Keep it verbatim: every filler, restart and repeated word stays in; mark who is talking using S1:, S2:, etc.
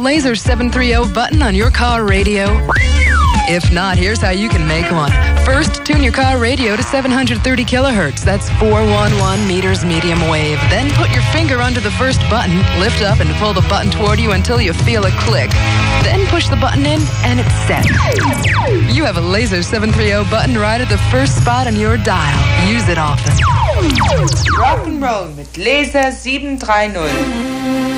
S1: Laser seven thirty button on your car radio? If not, here's how you can make one. First, tune your car radio to seven hundred thirty kilohertz. That's four hundred eleven meters medium wave. Then put your finger under the first button, lift up and pull the button toward you until you feel a click. Then push the button in and it's set. You have a Laser seven thirty button right at the first spot on your dial. Use it often.
S2: Rock'n'Roll mit Laser seven thirty.